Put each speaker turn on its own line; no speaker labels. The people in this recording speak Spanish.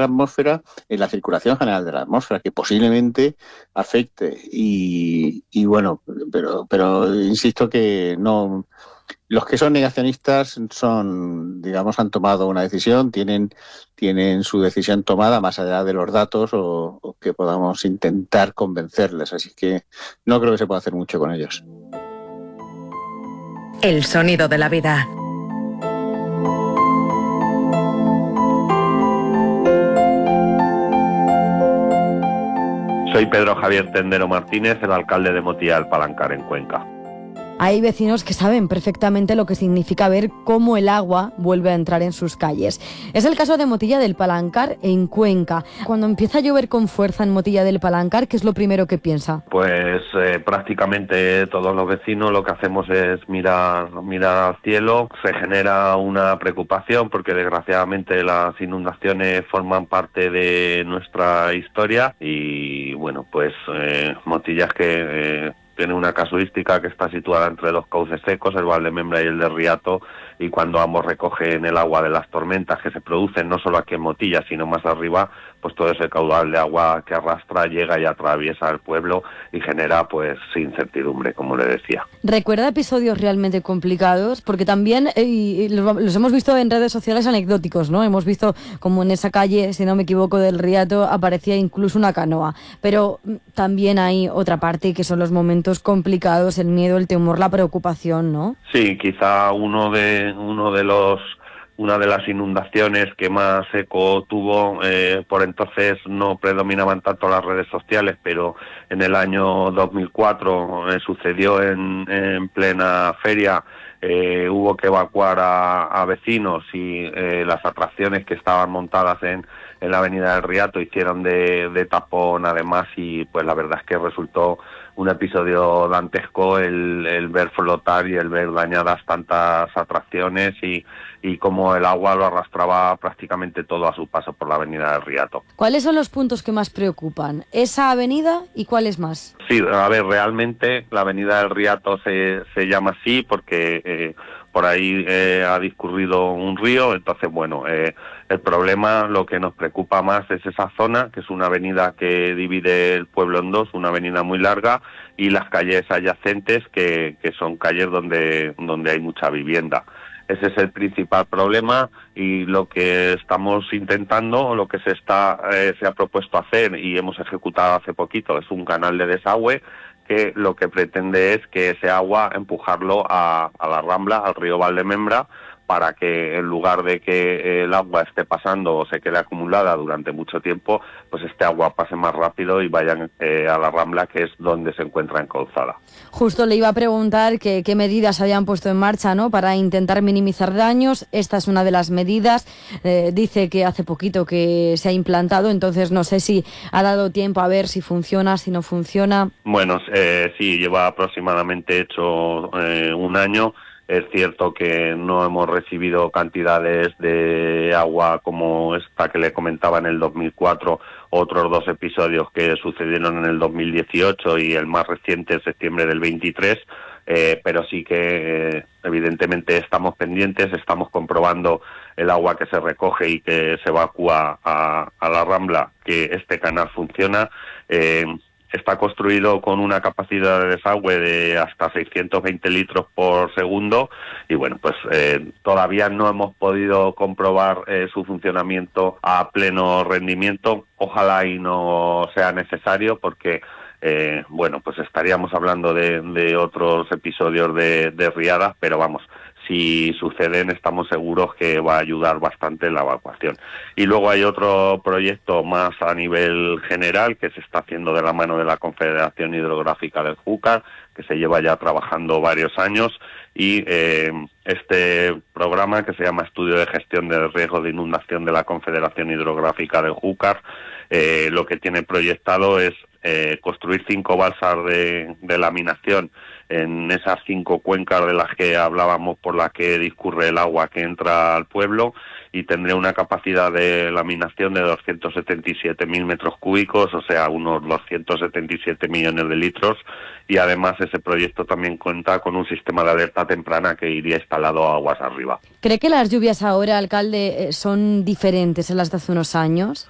la atmósfera, en la circulación general de la atmósfera, que posiblemente afecte. Y bueno, pero insisto que no. Los que son negacionistas digamos, han tomado una decisión, tienen su decisión tomada más allá de los datos o que podamos intentar convencerles. Así que no creo que se pueda hacer mucho con ellos.
El sonido de la vida.
Soy Pedro Javier Tendero Martínez, el alcalde de Motilla del Palancar, en Cuenca.
Hay vecinos que saben perfectamente lo que significa ver cómo el agua vuelve a entrar en sus calles. Es el caso de Motilla del Palancar, en Cuenca. Cuando empieza a llover con fuerza en Motilla del Palancar, ¿qué es lo primero que piensa?
Pues prácticamente todos los vecinos lo que hacemos es mirar al cielo. Se genera una preocupación porque desgraciadamente las inundaciones forman parte de nuestra historia y bueno, pues Motilla es que tiene una casuística que está situada entre dos cauces secos, el Valdemembra y el de Riato, y cuando ambos recogen el agua de las tormentas que se producen no solo aquí en Motilla, sino más arriba, pues todo ese caudal de agua que arrastra llega y atraviesa el pueblo y genera pues incertidumbre, como le decía.
¿Recuerda episodios realmente complicados? Porque también los hemos visto en redes sociales anecdóticos, ¿no? Hemos visto como en esa calle, si no me equivoco, del Riato aparecía incluso una canoa. Pero también hay otra parte que son los momentos complicados, el miedo, el temor, la preocupación, ¿no?
Sí, quizá una de las inundaciones que más eco tuvo, por entonces no predominaban tanto las redes sociales, pero en el año 2004 sucedió en plena feria. Hubo que evacuar a vecinos y las atracciones que estaban montadas en la avenida del Riato hicieron de tapón además, y pues la verdad es que resultó un episodio dantesco el ver flotar y el ver dañadas tantas atracciones y cómo el agua lo arrastraba prácticamente todo a su paso por la avenida del Riato.
¿Cuáles son los puntos que más preocupan? ¿Esa avenida y cuáles más?
Sí, a ver, realmente la avenida del Riato se llama así porque por ahí ha discurrido un río, entonces bueno, el problema, lo que nos preocupa más es esa zona, que es una avenida que divide el pueblo en dos, una avenida muy larga, y las calles adyacentes que son calles donde hay mucha vivienda. Ese es el principal problema, y lo que estamos intentando, lo que se ha propuesto hacer y hemos ejecutado hace poquito, es un canal de desagüe que lo que pretende es que ese agua empujarlo a la Rambla, al río Valdemembra, para que en lugar de que el agua esté pasando o se quede acumulada durante mucho tiempo, pues este agua pase más rápido y vayan a la Rambla, que es donde se encuentra encauzada.
Justo le iba a preguntar qué medidas habían puesto en marcha, ¿no?, para intentar minimizar daños. Esta es una de las medidas. Dice que hace poquito que se ha implantado, entonces no sé si ha dado tiempo a ver si funciona, si no funciona.
Bueno, sí, lleva aproximadamente hecho un año. Es cierto que no hemos recibido cantidades de agua como esta que le comentaba en el 2004, otros dos episodios que sucedieron en el 2018 y el más reciente en septiembre del 23, pero sí que evidentemente estamos pendientes, estamos comprobando el agua que se recoge y que se evacúa a la Rambla, que este canal funciona. Está construido con una capacidad de desagüe de hasta 620 litros por segundo y bueno, pues todavía no hemos podido comprobar su funcionamiento a pleno rendimiento. Ojalá y no sea necesario porque bueno, pues estaríamos hablando de otros episodios de riadas, pero vamos, si suceden estamos seguros que va a ayudar bastante en la evacuación. Y luego hay otro proyecto más a nivel general que se está haciendo de la mano de la Confederación Hidrográfica del Júcar, que se lleva ya trabajando varios años, y este programa, que se llama Estudio de Gestión del Riesgo de Inundación de la Confederación Hidrográfica del Júcar, lo que tiene proyectado es construir 5 balsas de laminación en esas 5 cuencas de las que hablábamos, por las que discurre el agua que entra al pueblo, y tendría una capacidad de laminación de 277.000 metros cúbicos, o sea, unos 277 millones de litros, y además ese proyecto también cuenta con un sistema de alerta temprana que iría instalado aguas arriba.
¿Cree que las lluvias ahora, alcalde, son diferentes a las de hace unos años?